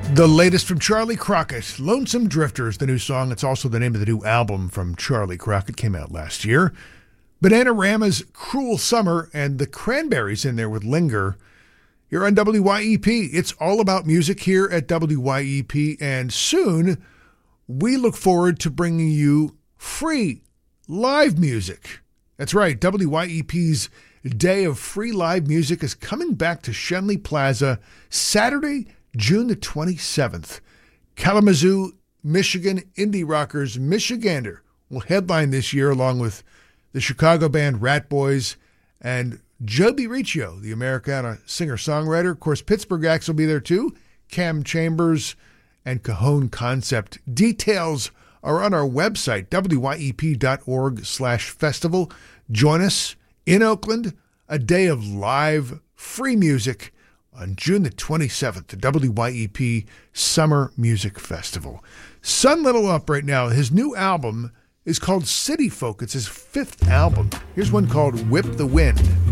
The latest from Charlie Crockett, Lonesome Drifters, the new song. It's also the name of the new album from Charlie Crockett, came out last year. Bananarama's Cruel Summer and the Cranberries in there with Linger. You're on WYEP. It's all about music here at WYEP, and soon we look forward to bringing you free live music. That's right, WYEP's Day of Free Live Music is coming back to Schenley Plaza Saturday, June the 27th. Kalamazoo, Michigan indie rockers Michigander will headline this year along with the Chicago band Rat Boys and Joby Riccio, the Americana singer-songwriter. Of course, Pittsburgh acts will be there too. Cam Chambers and Cajon Concept. Details are on our website, wyep.org/festival. Join us in Oakland, a day of live free music on June the 27th, the WYEP Summer Music Festival. Sun Little Up right now. His new album is called City Folk. It's his 5th album. Here's one called Whip the Wind.